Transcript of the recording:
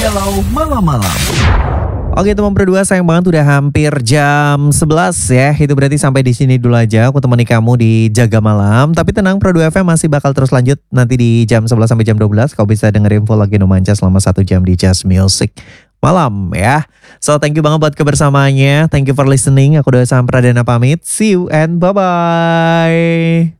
Galau Malam-Malam. Oke teman berdua, sayang banget udah hampir jam 11 ya. Itu berarti sampai di sini dulu aja aku temani kamu di Jaga Malam. Tapi tenang, Pro 2 FM masih bakal terus lanjut nanti di jam 11 sampai jam 12. Kau bisa dengerin full lagi Numanca selama 1 jam di Just Music Malam ya. So thank you banget buat kebersamaannya. Thank you for listening. Aku Doa Sam Pradana pamit. See you and bye-bye.